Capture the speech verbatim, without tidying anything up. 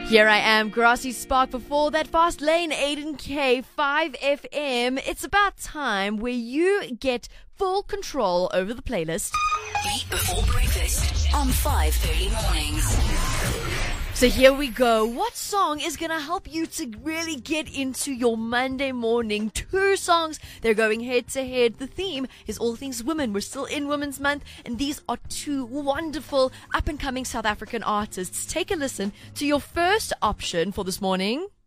Here I am, Grassy Spark, before that Fast Lane, Aiden K, five F M. It's about time where you get full control over the playlist. Beat Before Breakfast on five thirty mornings. So here we go. What song is going to help you to really get into your Monday morning? Two songs. They're going head to head. The theme is all things women. We're still in Women's Month, and these are two wonderful up and coming South African artists. Take a listen to your first option for this morning.